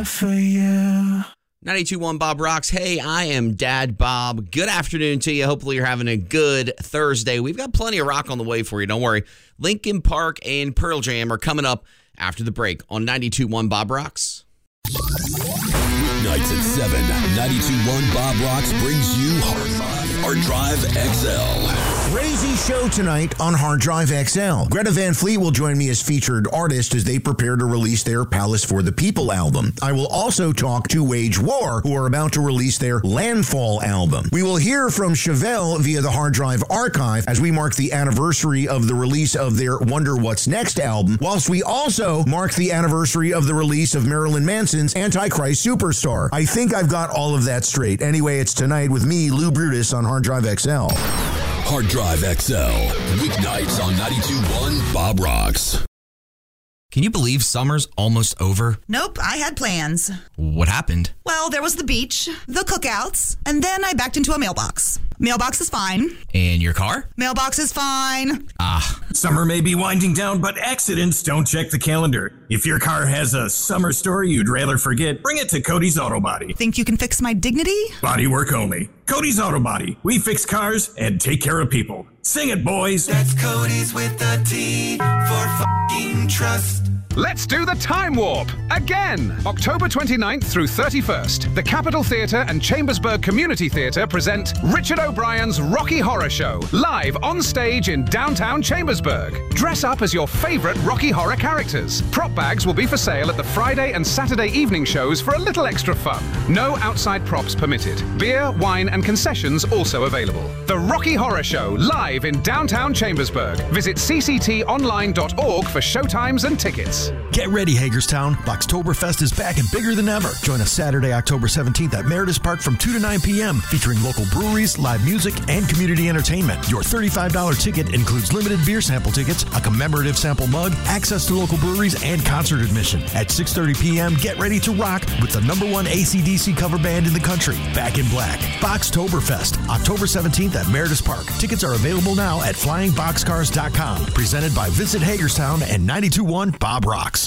have for you. 92.1 Bob Rocks. Hey, I am Dad Bob. Good afternoon to you. Hopefully you're having a good Thursday. We've got plenty of rock on the way for you. Don't worry. Linkin Park and Pearl Jam are coming up after the break on 92.1 Bob Rocks. Nights at 7, 92.1 Bob Rocks brings you Hard Drive XL. Crazy show tonight on Hard Drive XL. Greta Van Fleet will join me as featured artist as they prepare to release their Palace for the People album. I will also talk to Wage War, who are about to release their Landfall album. We will hear from Chevelle via the Hard Drive archive as we mark the anniversary of the release of their Wonder What's Next album, whilst we also mark the anniversary of the release of Marilyn Manson's Antichrist Superstar. I think I've got all of that straight. Anyway, it's tonight with me, Lou Brutus, on Hard Drive XL. Hard Drive XL, weeknights on 92.1 Bob Rocks. Can you believe summer's almost over? Nope, I had plans. What happened? Well, there was the beach, the cookouts, and then I backed into a mailbox. Mailbox is fine. And your car? Mailbox is fine. Summer may be winding down, but accidents don't check the calendar. If your car has a summer story you'd rather forget, bring it to Cody's Auto Body. Think you can fix my dignity? Body work only. Cody's Auto Body. We fix cars and take care of people. Sing it, boys. That's Cody's with a T for fucking trust. Let's do the Time Warp again! October 29th through 31st, the Capitol Theatre and Chambersburg Community Theatre present Richard O'Brien's Rocky Horror Show, live on stage in downtown Chambersburg. Dress up as your favorite Rocky Horror characters. Prop bags will be for sale at the Friday and Saturday evening shows for a little extra fun. No outside props permitted. Beer, wine, and concessions also available. The Rocky Horror Show, live in downtown Chambersburg. Visit cctonline.org for showtimes and tickets. Get ready, Hagerstown. Boxtoberfest is back and bigger than ever. Join us Saturday, October 17th at Meredith Park from 2 to 9 p.m., featuring local breweries, live music, and community entertainment. Your $35 ticket includes limited beer sample tickets, a commemorative sample mug, access to local breweries, and concert admission. At 6:30 p.m., get ready to rock with the #1 AC/DC cover band in the country, Back in Black. Boxtoberfest, October 17th at Meredith Park. Tickets are available now at flyingboxcars.com. Presented by Visit Hagerstown and 92.1 Bob Rocks.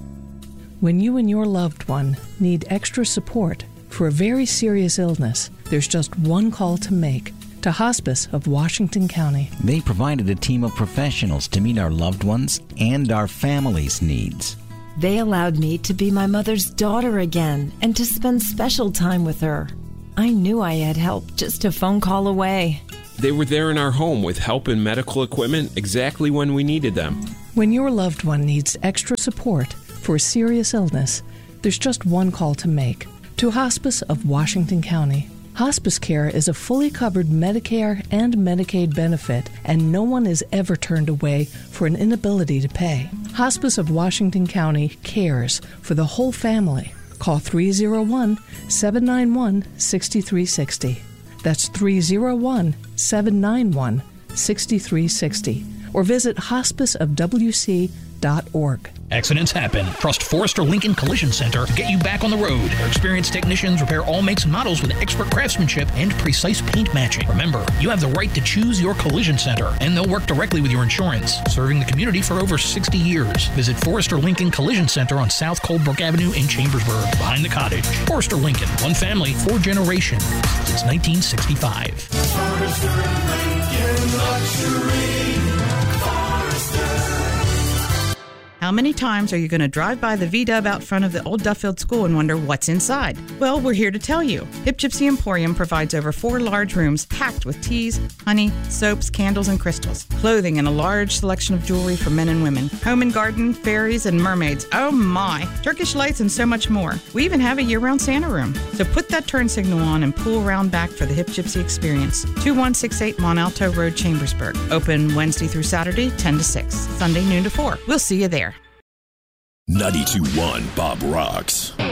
When you and your loved one need extra support for a very serious illness, there's just one call to make: to Hospice of Washington County. They provided a team of professionals to meet our loved ones and our family's needs. They allowed me to be my mother's daughter again and to spend special time with her. I knew I had help just a phone call away. They were there in our home with help and medical equipment exactly when we needed them. When your loved one needs extra support for a serious illness, there's just one call to make: to Hospice of Washington County. Hospice care is a fully covered Medicare and Medicaid benefit, and no one is ever turned away for an inability to pay. Hospice of Washington County cares for the whole family. Call 301-791-6360. That's 301-791-6360. Or visit hospiceofwc.org. Accidents happen. Trust Forrester Lincoln Collision Center to get you back on the road. Their experienced technicians repair all makes and models with expert craftsmanship and precise paint matching. Remember, you have the right to choose your collision center, and they'll work directly with your insurance. Serving the community for over 60 years. Visit Forrester Lincoln Collision Center on South Coldbrook Avenue in Chambersburg, behind the cottage. Forrester Lincoln, one family, 4 generations, since 1965. Forrester Lincoln Luxury. How many times are you going to drive by the V-Dub out front of the old Duffield School and wonder what's inside? Well, we're here to tell you. Hip Gypsy Emporium provides over 4 large rooms packed with teas, honey, soaps, candles, and crystals. Clothing and a large selection of jewelry for men and women. Home and garden, fairies, and mermaids. Oh my! Turkish lights and so much more. We even have a year-round Santa room. So put that turn signal on and pull around back for the Hip Gypsy experience. 2168 Mont Alto Road, Chambersburg. Open Wednesday through Saturday, 10 to 6. Sunday, noon to 4. We'll see you there. 92.1 Bob Rocks.